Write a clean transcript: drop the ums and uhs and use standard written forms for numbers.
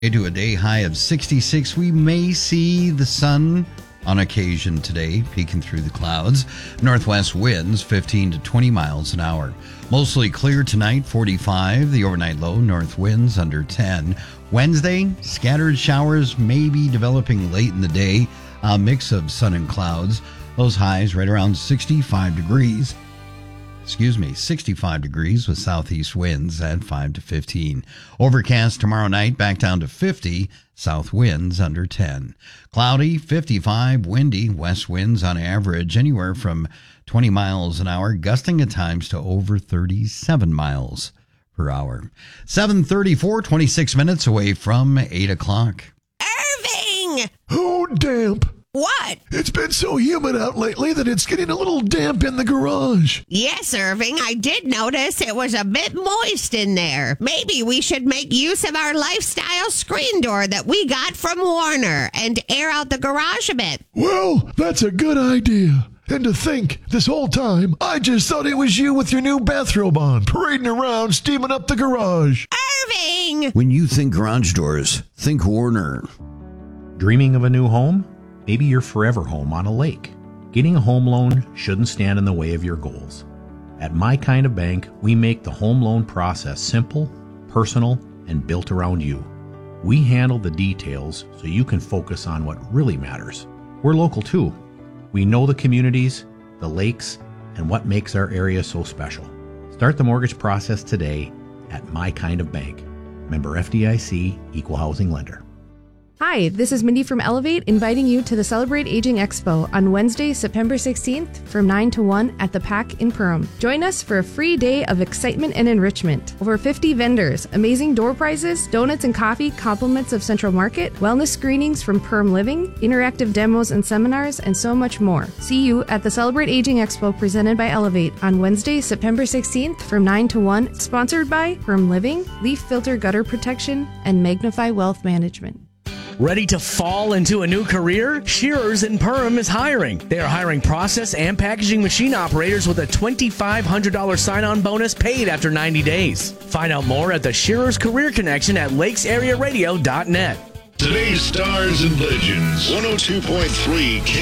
To a day high of 66. We may see the sun on occasion today, peeking through the clouds. Northwest winds 15 to 20 miles an hour. Mostly clear tonight, 45. The overnight low, north winds under 10. Wednesday, scattered showers may be developing late in the day. A mix of sun and clouds. Those highs right around 65 degrees. 65 degrees with southeast winds at 5 to 15. Overcast tomorrow night, back down to 50. South winds under 10. Cloudy, 55. Windy, west winds on average anywhere from 20 miles an hour, gusting at times to over 37 miles per hour. 7:34, 26 minutes away from 8 o'clock. Irving! Oh, damp. What? It's been so humid out lately that it's getting a little damp in the garage. Yes, Irving, I did notice it was a bit moist in there. Maybe we should make use of our lifestyle screen door that we got from Warner and air out the garage a bit. Well, that's a good idea. And to think, this whole time, I just thought it was you with your new bathrobe on, parading around, steaming up the garage. Irving! When you think garage doors, think Warner. Dreaming of a new home? Maybe your forever home on a lake. Getting a home loan shouldn't stand in the way of your goals. At My Kind of Bank, we make the home loan process simple, personal, and built around you. We handle the details so you can focus on what really matters. We're local too. We know the communities, the lakes, and what makes our area so special. Start the mortgage process today at My Kind of Bank. Member FDIC, Equal Housing Lender. Hi, this is Mindy from Elevate, inviting you to the Celebrate Aging Expo on Wednesday, September 16th from 9 to 1 at the PAC in Perham. Join us for a free day of excitement and enrichment. Over 50 vendors, amazing door prizes, donuts and coffee, compliments of Central Market, wellness screenings from Perham Living, interactive demos and seminars, and so much more. See you at the Celebrate Aging Expo presented by Elevate on Wednesday, September 16th from 9 to 1, sponsored by Perham Living, Leaf Filter Gutter Protection, and Magnify Wealth Management. Ready to fall into a new career? Shearers in Perham is hiring. They are hiring process and packaging machine operators with a $2,500 sign-on bonus paid after 90 days. Find out more at the Shearers Career Connection at lakesarearadio.net. Today's Stars and Legends, 102.3